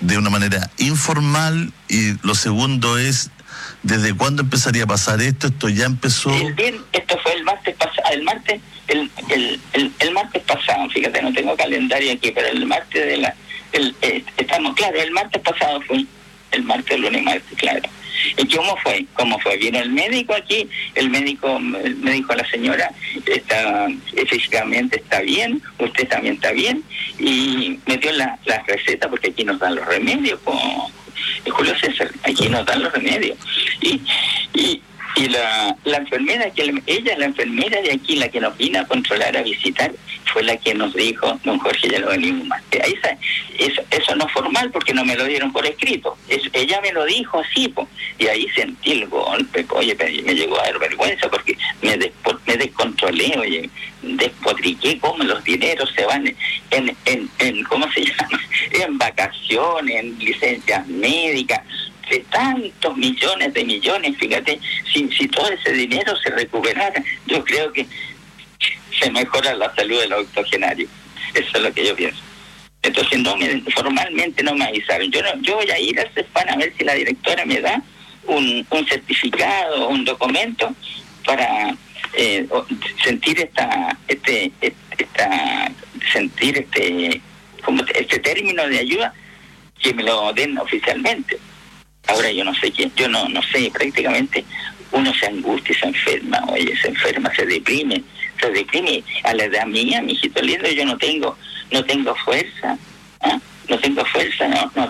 de una manera informal, y lo segundo es, ¿desde cuándo empezaría a pasar esto? ¿Esto ya empezó? Esto fue el martes pasado, el martes pasado, fíjate, no tengo calendario aquí, pero el martes estamos, claro, el martes pasado fue, el martes, lunes, martes, claro. ¿Y cómo fue? Vino el médico aquí, el médico me dijo a la señora, físicamente está bien, usted también está bien, y me dio la receta, porque aquí nos dan los remedios, Julio César, aquí nos dan los remedios. Y la enfermera, la enfermera de aquí, la que nos vino a controlar, a visitar, fue la que nos dijo, don Jorge, ya no venimos más. Eso no es formal, porque no me lo dieron por escrito. Ella me lo dijo así, y ahí sentí el golpe. Oye, me llegó a dar vergüenza, porque me descontrolé, oye, despotriqué cómo los dineros se van en ¿cómo se llama? En vacaciones, en licencias médicas, de tantos millones de millones, fíjate, si todo ese dinero se recuperara, yo creo que se mejora la salud de los octogenarios. Eso es lo que yo pienso. Entonces formalmente no me avisaron. Yo voy a ir al CESFAN a ver si la directora me da un certificado, un documento para sentir este término de ayuda, que me lo den oficialmente. Ahora yo no sé quién, yo no sé, prácticamente uno se angustia y se enferma, oye, se deprime. A la edad mía, mi hijito lindo, yo no tengo fuerza, no tengo fuerza, no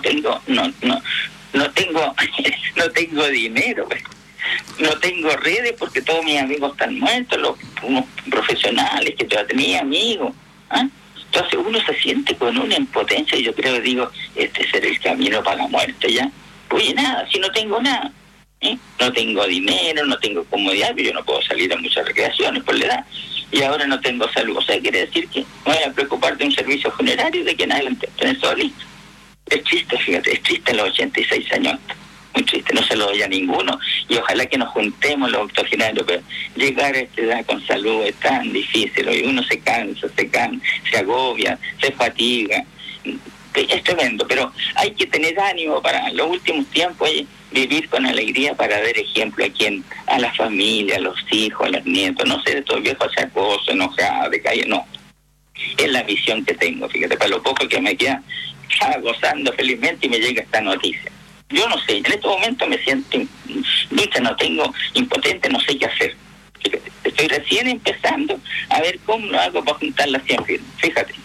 tengo dinero, no tengo redes, porque todos mis amigos están muertos, unos profesionales que yo tenía amigos, Entonces uno se siente con una impotencia, y yo creo, digo, este será el camino para la muerte ya. Oye, nada, si no tengo nada, no tengo dinero, no tengo comodidad, yo no puedo salir a muchas recreaciones por la edad, y ahora no tengo salud. O sea, quiere decir que me voy a preocupar de un servicio funerario de que en adelante tener todo listo. Es triste, fíjate, es triste a los 86 años, muy triste, no se lo doy a ninguno, y ojalá que nos juntemos los octogenarios, pero llegar a esta edad con salud es tan difícil, y uno se cansa, se agobia, se fatiga. Es tremendo, pero hay que tener ánimo para los últimos tiempos, vivir con alegría, para dar ejemplo a la familia, a los hijos, a los nietos, no ser de todo viejo achacoso, enojado, de calle, no. Es la visión que tengo, fíjate, para lo poco que me queda, estaba gozando felizmente y me llega esta noticia. Yo no sé, en este momento me siento no tengo impotente, no sé qué hacer. Fíjate, estoy recién empezando a ver cómo lo hago para juntar las 100 firmas, fíjate.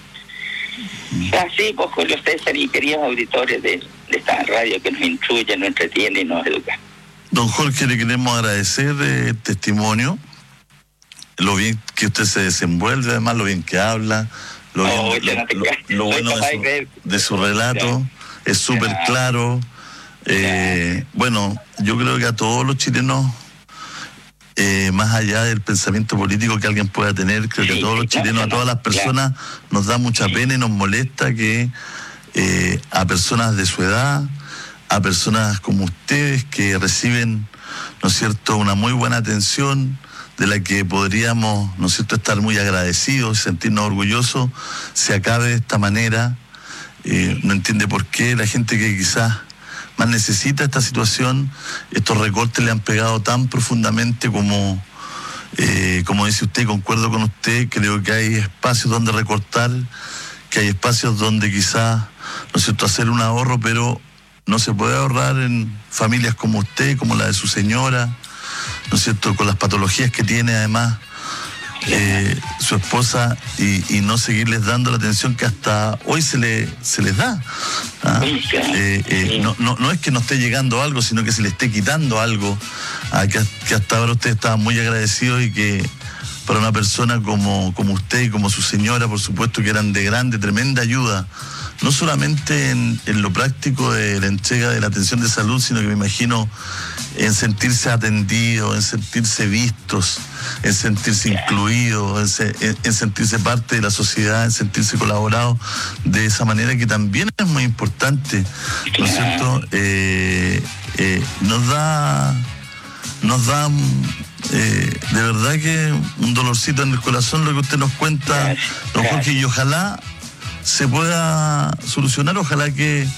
Así, pues, Julio César y queridos auditores de esta radio que nos instruye, nos entretiene y nos educa. Don Jorge, le queremos agradecer el testimonio, lo bien que usted se desenvuelve, además lo bien que habla, lo bueno de su relato, es súper claro. Bueno, yo creo que a todos los chilenos, más allá del pensamiento político que alguien pueda tener, creo que a todos los chilenos, a todas las personas, nos da mucha pena y nos molesta que a personas de su edad, a personas como ustedes que reciben, ¿no es cierto?, una muy buena atención, de la que podríamos, ¿no es cierto?, estar muy agradecidos y sentirnos orgullosos, se acabe de esta manera. No entiende por qué la gente que quizás más necesita esta situación, estos recortes le han pegado tan profundamente como dice usted, concuerdo con usted, creo que hay espacios donde recortar, que hay espacios donde quizás, ¿no es cierto?, hacer un ahorro, pero no se puede ahorrar en familias como usted, como la de su señora, ¿no es cierto?, con las patologías que tiene además su esposa, y no seguirles dando la atención que hasta hoy se les da. No es que no esté llegando algo, sino que se le esté quitando algo, que hasta ahora usted estaba muy agradecido, y que para una persona como usted y como su señora, por supuesto, que eran de grande, tremenda ayuda, no solamente en lo práctico de la entrega de la atención de salud, sino que me imagino en sentirse atendidos, en sentirse vistos, en sentirse incluidos, en sentirse parte de la sociedad, en sentirse colaborados de esa manera, que también es muy importante, ¿no es cierto? Nos da de verdad que un dolorcito en el corazón lo que usted nos cuenta, don Jorge, y ojalá se pueda solucionar, ojalá que